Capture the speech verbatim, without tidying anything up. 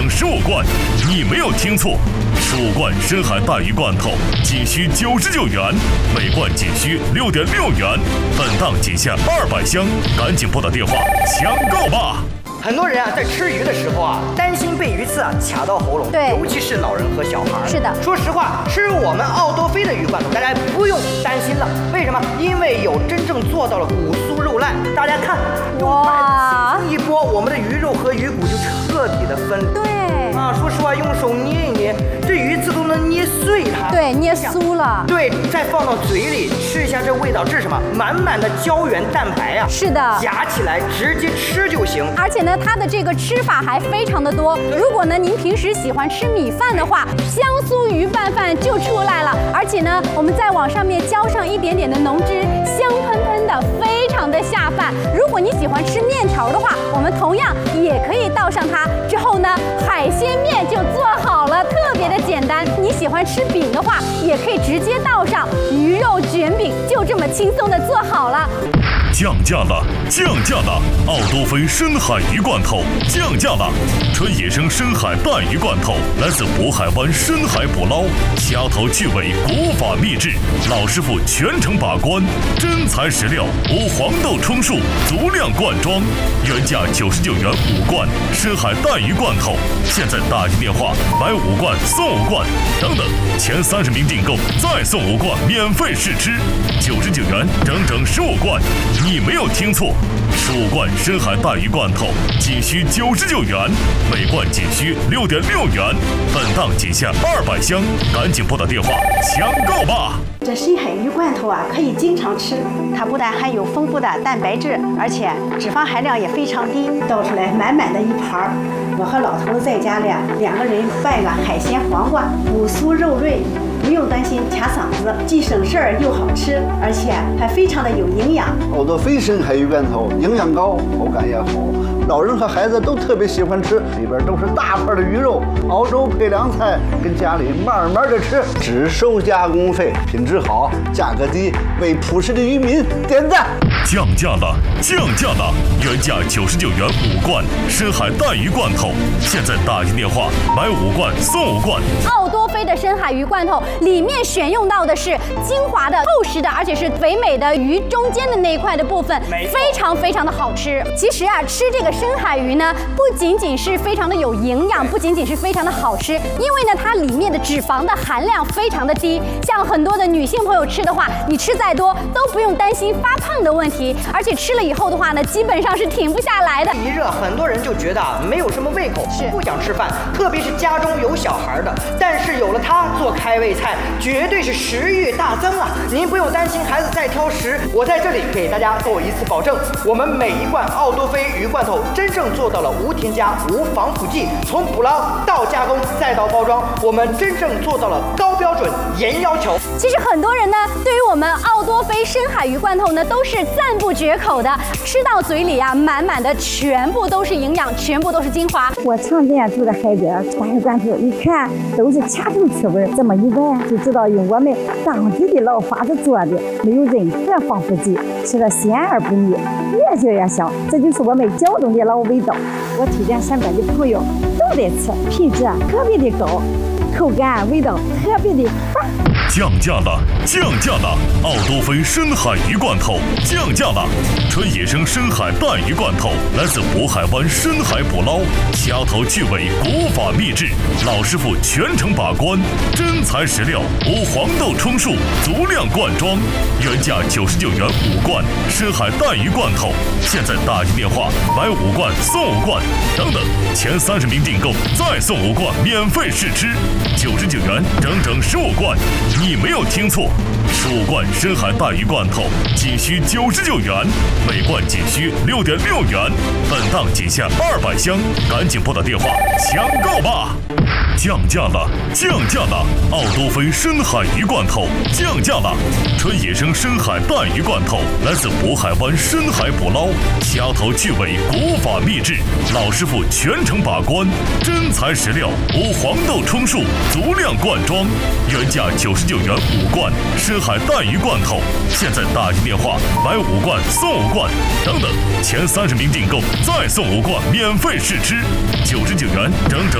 整十五罐。你没有听错，十五罐深海带鱼罐头仅需九十九元，每罐仅需六点六元，本档仅限二百箱，赶紧拨打电话抢购吧！ 很多人啊，在吃鱼的时候啊，担心被鱼刺啊卡到喉咙， 对， 尤其是老人和小孩。 是的， 说实话，吃我们奥多菲的鱼罐头，大家不用担心了。为什么？因为有真正做到了骨酥肉烂。大家看，哇，一拨，我们的鱼肉和鱼骨就彻底的分离。 对啊，说实话，用手捏一捏，这鱼刺都能捏碎它。 对，捏酥了。 对，再放到嘴里吃一下，这味道，这是什么？满满的胶原蛋白啊！ 是的， 夹起来直接吃就行。 而且呢，它的这个吃法还非常的多。如果呢您平时喜欢吃米饭的话，香酥鱼拌饭就出来了。而且呢，我们再往上面浇上一点点的浓汁，香喷喷的，非常的下饭。如果你喜欢吃面条的话，我们同样也可以倒上它。之后呢，海鲜面就做好了，特别的简单。你喜欢吃饼的话，也可以直接倒上鱼肉卷饼，就这么轻松的做好了。 降价了，降价了！奥多菲深海鱼罐头降价了，纯野生深海带鱼罐头，来自渤海湾深海捕捞，掐头去尾，古法秘制，老师傅全程把关，真材实料，无黄豆充数，足量灌装，原价九十九元五罐深海带鱼罐头，现在打进电话买五罐送五罐，等等，前三十名订购再送五罐免费试吃，九十九元整整十五罐。你没有听错，十五罐深海带鱼罐头仅需九十九元，每罐仅需六点六元，本档仅限二百箱，赶紧拨打电话抢购吧！ 这深海鱼罐头啊，可以经常吃，它不但含有丰富的蛋白质，而且脂肪含量也非常低，倒出来满满的一盘儿。我和老头子在家里啊，两个人拌个海鲜黄瓜，骨酥肉润。不用担心卡嗓子，既省事儿又好吃，而且还非常的有营养。 奥多菲深海鱼罐头营养高，口感也好，老人和孩子都特别喜欢吃。里边都是大块的鱼肉，熬粥配凉菜，跟家里慢慢的吃，只收加工费，品质好，价格低，为朴实的渔民点赞。 降价了，降价了！原价九十九元五罐深海带鱼罐头，现在打进电话买五罐送五罐。 奥多菲的深海鱼罐头里面选用到的是精华的、厚实的，而且是肥美的鱼中间的那一块的部分，非常非常的好吃。其实啊，吃这个深海鱼呢，不仅仅是非常的有营养，不仅仅是非常的好吃，因为呢，它里面的脂肪的含量非常的低。像很多的女性朋友吃的话，你吃再多都不用担心发胖的问题，而且吃了以后的话呢，基本上是停不下来的。 一热，很多人就觉得啊，没有什么胃口， 是不想吃饭，特别是家中有小孩的。但是有了它做开胃菜，绝对是食欲大增啊！您不用担心孩子再挑食，我在这里给大家做一次保证，我们每一罐奥多菲鱼罐头真正做到了无添加、无防腐剂，从捕捞到加工再到包装，我们真正做到了高标准、严要求。 其实很多人呢，对于我们奥多菲深海鱼罐头呢，都是赞不绝口的，吃到嘴里啊，满满的全部都是营养，全部都是精华。 我常见住的孩子大鱼罐头，一看都是掐头去味，这么一闻就知道用我们当地的老法子做的，没有任何防腐剂，吃了鲜而不腻，越嚼越香，这就是我们胶东的老味道。我推荐身边的朋友都得吃，品质特别的高，口感味道特别的棒。 降价了，降价了！奥多菲深海鱼罐头降价了，纯野生深海带鱼罐头，来自渤海湾深海捕捞，掐头去尾，古法秘制，老师傅全程把关，真材实料，无黄豆充数，足量灌装，原价九十九元五罐深海带鱼罐头，现在打进电话买五罐送五罐，等等，前三十名订购再送五罐免费试吃，九十九元整整十五罐。你没有听错，十五罐深海带鱼罐头仅需九十九元，每罐仅需六点六元，本档仅限二百箱，赶紧拨打电话抢购吧！降价了，降价了！奥多菲深海鱼罐头降价了，纯野生深海带鱼罐头，来自渤海湾深海捕捞，掐头去尾，古法秘制，老师傅全程把关，真材实料，无黄豆充数，足量灌装，原价九十九元五罐深海带鱼罐头，现在打进电话买五罐送五罐，等等，前三十名订购再送五罐免费试吃，九十九元整整